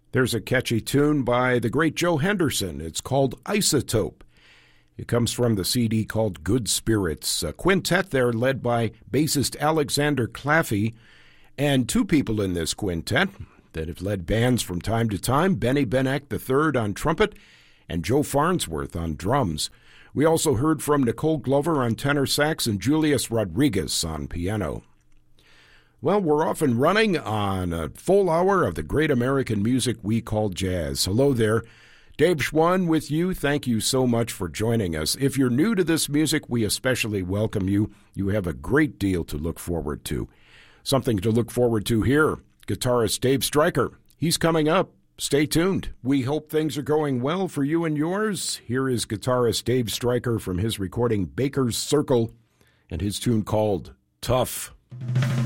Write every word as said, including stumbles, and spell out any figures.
There's a catchy tune by the great Joe Henderson. It's called Isotope. It comes from the C D called Good Spirits. A quintet there led by bassist Alexander Claffey, and two people in this quintet that have led bands from time to time, Benny Benek the third on trumpet and Joe Farnsworth on drums. We also heard from Nicole Glover on tenor sax and Julius Rodriguez on piano. Well, we're off and running on a full hour of the great American music we call jazz. Hello there. Dave Schwann with you. Thank you so much for joining us. If you're new to this music, we especially welcome you. You have a great deal to look forward to. Something to look forward to here. Guitarist Dave Stryker. He's coming up. Stay tuned. We hope things are going well for you and yours. Here is guitarist Dave Stryker from his recording Baker's Circle and his tune called Tough.